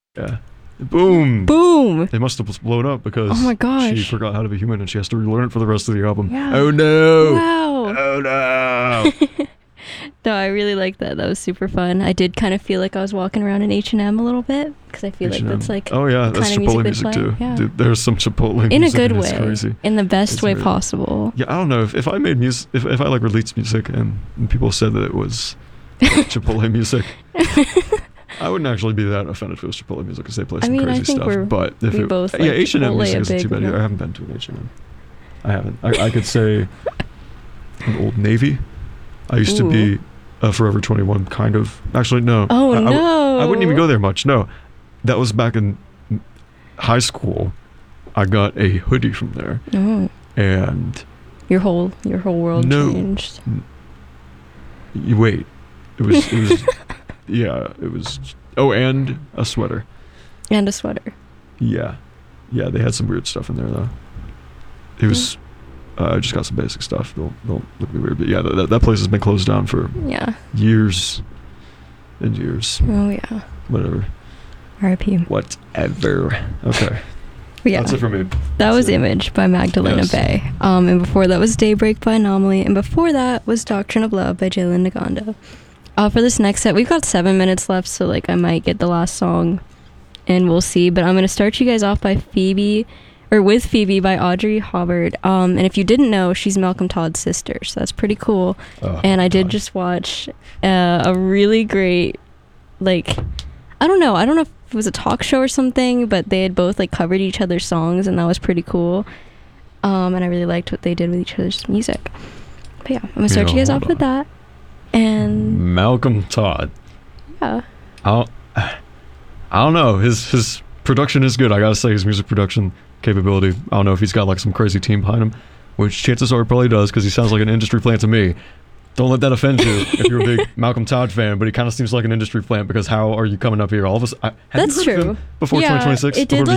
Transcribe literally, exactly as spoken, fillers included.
Yeah. Boom. Boom. They must have blown up because Oh my gosh. she forgot how to be human and she has to relearn it for the rest of the album. Yeah. Oh no. Wow. Oh no. No, I really liked that. That was super fun. I did kind of feel like I was walking around in H and M a little bit because I feel H and M. like that's like oh yeah, the that's kind of Chipotle music music, they play. too. Yeah. Dude, there's some Chipotle in a music good and it's way, crazy. in the best It's way weird. possible. Yeah, I don't know if, if I made music, if, if I like released music and, and people said that it was Chipotle music, I wouldn't actually be that offended if it was Chipotle music because they play I some mean, I crazy think stuff. we're- But if we it, both yeah, like H and M Chipotle music a isn't too bit, bad yeah. either. I haven't been to an H and M. I haven't. I, I could say an Old Navy. I used to be a Forever twenty-one kind of. Actually, no. Oh I, I w- no. I wouldn't even go there much. No, that was back in high school. I got a hoodie from there, Oh, and your whole your whole world No. changed. you wait, it was it was yeah, it was. Oh, and a sweater. And a sweater. Yeah, yeah, they had some weird stuff in there though. It was. Uh, I just got some basic stuff. Don't don't look at me weird, but yeah, that that place has been closed down for Yeah. years and years. Oh yeah. Whatever. R I P. Whatever. Okay. But yeah. That's it for me. That That's was it. Image by Magdalena Yes. Bay. Um, and before that was Daybreak by Anomaly. And before that was Doctrine of Love by Jalen Naganda. Uh, for this next set, we've got seven minutes left, so like I might get the last song and we'll see. But I'm going to start you guys off by Phoebe, or with Phoebe by Audrey Hubbard. Um, and if you didn't know, she's Malcolm Todd's sister, so that's pretty cool. Oh, And I did God. just watch uh, a really great, like, I don't know, I don't know if it was a talk show or something, but they had both like covered each other's songs, and that was pretty cool. Um, and I really liked what they did with each other's music. But yeah, I'm gonna start Yeah, you guys hold off with on. that. And Malcolm Todd. yeah, I don't, I don't know. His his production is good. I gotta say, his music production capability. I don't know if he's got like some crazy team behind him, which chances are he probably does because he sounds like an industry plant to me. Don't let that offend you if you're a big Malcolm Todd fan, but he kind of seems like an industry plant because how are you coming up here all of us? I, have That's you heard of true. him before Yeah, twenty twenty-six? it did, Before